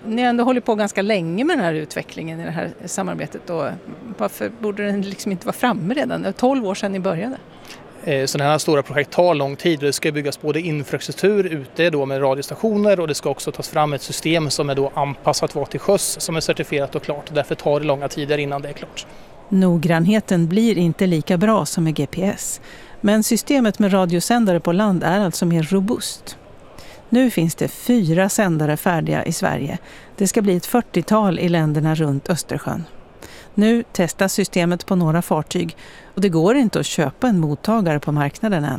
Ni har ändå hållit på ganska länge med den här utvecklingen i det här samarbetet. Och varför borde den liksom inte vara framme redan? Det är 12 år sedan ni började. Sådana här stora projekt tar lång tid. Det ska byggas både infrastruktur ute då med radiostationer och det ska också tas fram ett system som är då anpassat att vara till sjöss som är certifierat och klart. Därför tar det långa tider innan det är klart. Noggrannheten blir inte lika bra som med GPS. Men systemet med radiosändare på land är alltså mer robust. Nu finns det 4 sändare färdiga i Sverige. Det ska bli ett 40-tal i länderna runt Östersjön. Nu testas systemet på några fartyg och det går inte att köpa en mottagare på marknaden än.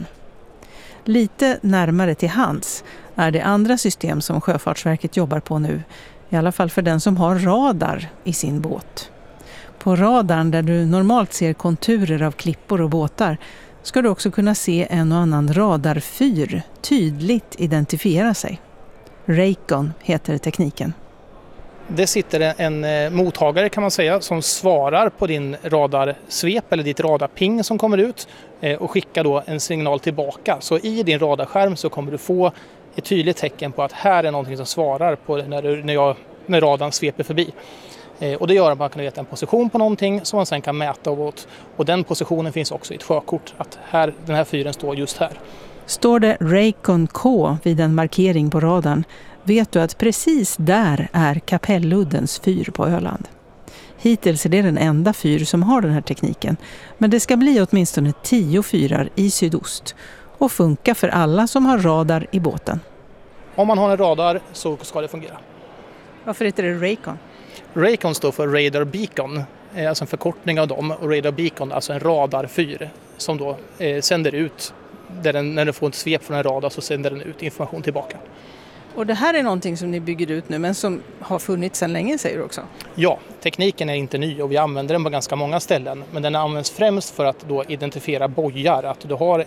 Lite närmare till hands är det andra system som Sjöfartsverket jobbar på nu, i alla fall för den som har radar i sin båt. På radarn där du normalt ser konturer av klippor och båtar ska du också kunna se en och annan radarfyr tydligt identifiera sig. Raycon heter tekniken. Det sitter en mottagare kan man säga som svarar på din radarsvep eller ditt radarping som kommer ut och skickar då en signal tillbaka. Så i din radarskärm så kommer du få ett tydligt tecken på att här är någonting som svarar på när radarn sveper förbi. Och det gör att man kan veta en position på någonting som man sen kan mäta åt. Och den positionen finns också i ett sjökort, att den här fyren står just här. Står det Raycon K vid en markering på radarn vet du att precis där är Kapelluddens fyr på Öland. Hittills är det den enda fyr som har den här tekniken, men det ska bli åtminstone 10 fyrar i sydost och funka för alla som har radar i båten. Om man har en radar så ska det fungera. Varför heter det Raycon? Raycon står för Radar Beacon, alltså en förkortning av dem. Och Radar Beacon, alltså en radarfyr som då sänder ut, när den får ett svep från en radar så sänder den ut information tillbaka. Och det här är någonting som ni bygger ut nu men som har funnits sedan länge säger du också? Ja, tekniken är inte ny och vi använder den på ganska många ställen. Men den används främst för att då identifiera bojar. Att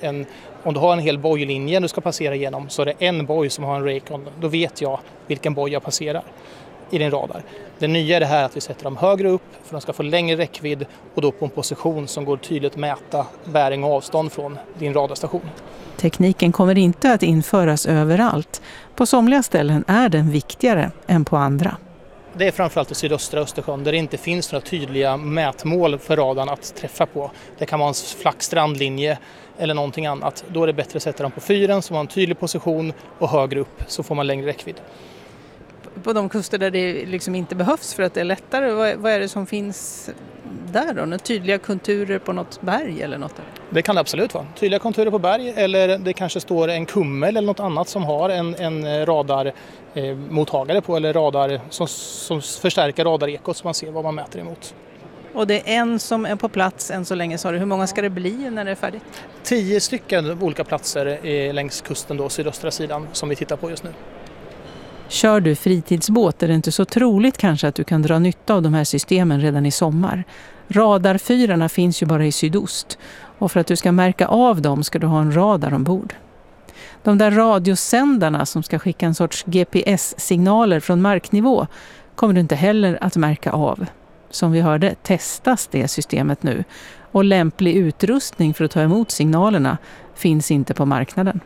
om du har en hel bojlinje du ska passera igenom så är det en boj som har en Raycon. Då vet jag vilken boj jag passerar i din radar. Det nya är det här att vi sätter dem högre upp för att de ska få längre räckvidd och då på en position som går tydligt att mäta bäring och avstånd från din radarstation. Tekniken kommer inte att införas överallt. På somliga ställen är den viktigare än på andra. Det är framförallt i sydöstra Östersjön där det inte finns några tydliga mätmål för radarn att träffa på. Det kan vara en flack strandlinje eller någonting annat. Då är det bättre att sätta dem på fyren som har en tydlig position och högre upp så får man längre räckvidd. På de kuster där det liksom inte behövs för att det är lättare, vad är det som finns där då? Några tydliga konturer på något berg eller något? Det kan det absolut vara. Tydliga konturer på berg eller det kanske står en kummel eller något annat som har en radarmottagare på eller radar som förstärker radarekot så man ser vad man mäter emot. Och det är en som är på plats än så länge sa du. Hur många ska det bli när det är färdigt? 10 stycken olika platser längs kusten då, sydöstra sidan som vi tittar på just nu. Kör du fritidsbåt är det inte så troligt kanske att du kan dra nytta av de här systemen redan i sommar. Radarfyrarna finns ju bara i sydost och för att du ska märka av dem ska du ha en radar ombord. De där radiosändarna som ska skicka en sorts GPS-signaler från marknivå kommer du inte heller att märka av. Som vi hörde testas det systemet nu och lämplig utrustning för att ta emot signalerna finns inte på marknaden.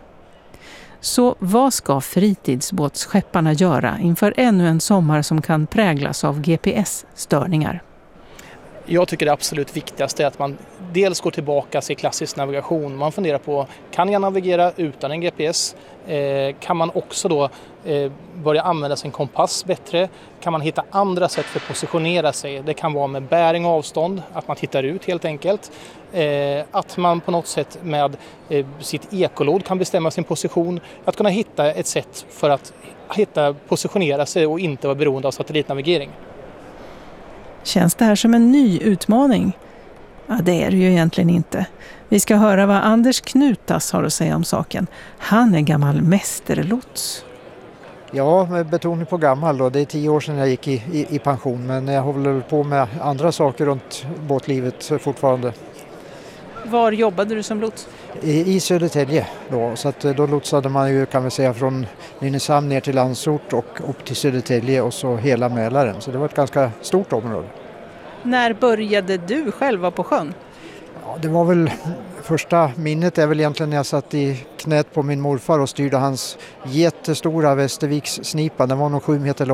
Så vad ska fritidsbåtsskepparna göra inför ännu en sommar som kan präglas av GPS-störningar? Jag tycker det absolut viktigaste är att man dels går tillbaka till klassisk navigation. Man funderar på, kan jag navigera utan en GPS? Kan man också då börja använda sin kompass bättre? Kan man hitta andra sätt för att positionera sig? Det kan vara med bäring och avstånd, att man tittar ut helt enkelt. Att man på något sätt med sitt ekolod kan bestämma sin position. Att kunna hitta ett sätt för att positionera sig och inte vara beroende av satellitnavigering. Känns det här som en ny utmaning? Ja, det är det ju egentligen inte. Vi ska höra vad Anders Knutas har att säga om saken. Han är gammal mästerlots. Ja, med betoning på gammal då. Det är 10 år sedan jag gick i pension, men jag håller på med andra saker runt båtlivet fortfarande. Var jobbade du som lots? I Södertälje då, så att då lotsade man ju kan vi säga från Nynäshamn ner till Landsort och upp till Södertälje och så hela Mälaren. Så det var ett ganska stort område. När började du själv vara på sjön? Ja, det var väl första minnet är väl egentligen när jag satt i knät på min morfar och styrde hans jättestora Västerviks snipa. Den var nog 7 meter lång.